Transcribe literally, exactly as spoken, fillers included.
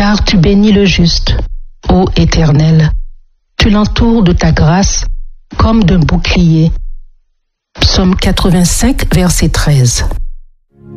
car tu bénis le juste, ô Éternel. Tu l'entoures de ta grâce comme d'un bouclier. Psaume quatre-vingt-cinq, verset treize.